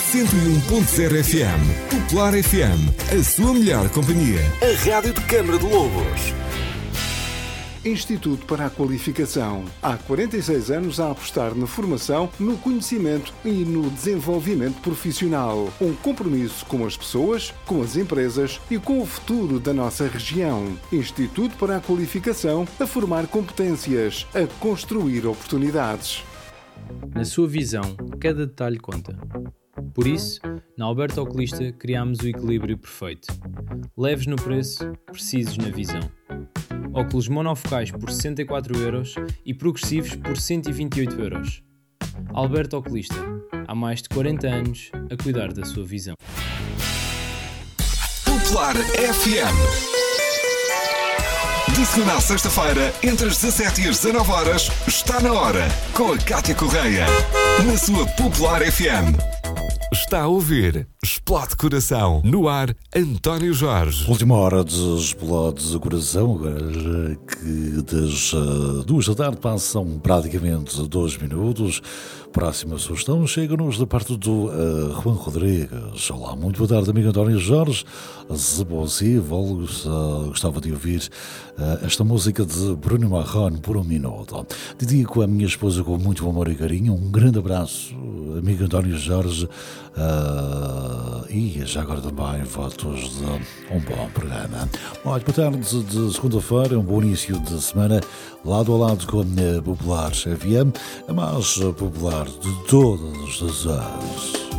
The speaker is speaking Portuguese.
101.0 FM. Popular FM, a sua melhor companhia. A rádio de Câmara de Lobos. Instituto para a Qualificação. Há 46 anos a apostar na formação, no conhecimento e no desenvolvimento profissional. Um compromisso com as pessoas, com as empresas e com o futuro da nossa região. Instituto para a Qualificação, a formar competências, a construir oportunidades. Na sua visão, cada detalhe conta. Por isso, na Alberto Oculista criámos o equilíbrio perfeito. Leves no preço, precisos na visão. Óculos monofocais por 64€ e progressivos por 128€. Alberto Oculista, há mais de 40 anos a cuidar da sua visão. Popular FM. De segunda à sexta-feira, entre as 17 e as 19 horas, está na hora, com a Cátia Correia, na sua Popular FM. Está a ouvir Explode Coração. No ar, António Jorge. Última hora de Explode Coração, agora que das 2 da tarde passam praticamente 2 minutos. Próxima sugestão chega-nos da parte do Juan Rodrigues. Olá, muito boa tarde, amigo António Jorge. Se possível, gostava de ouvir esta música de Bruno Marrone por um minuto. Dedico à minha esposa com muito amor e carinho. Um grande abraço, amigo António Jorge. E já agora também votos de um bom programa. Olha, boa tarde de segunda-feira, um bom início de semana, lado a lado com a Popular FM, a mais popular de todas as anos.